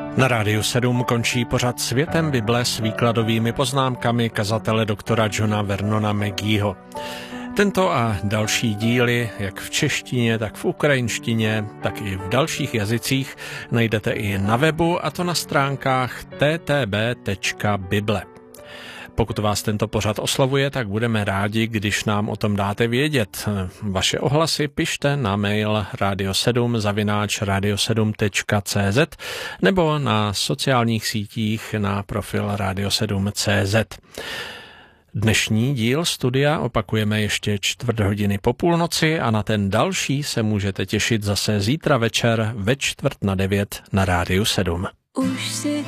Na Rádiu 7 končí pořad Světem Bible s výkladovými poznámkami kazatele doktora Johna Vernona McGeeho. Tento a další díly, jak v češtině, tak v ukrajinštině, tak i v dalších jazycích, najdete i na webu, a to na stránkách ttb.bible. Pokud vás tento pořad oslovuje, tak budeme rádi, když nám o tom dáte vědět. Vaše ohlasy pište na mail radio7@radio7.cz nebo na sociálních sítích na profil radio7.cz. Dnešní díl studia opakujeme ještě 4:15 po půlnoci a na ten další se můžete těšit zase zítra večer ve 8:45 na Rádiu 7. Už si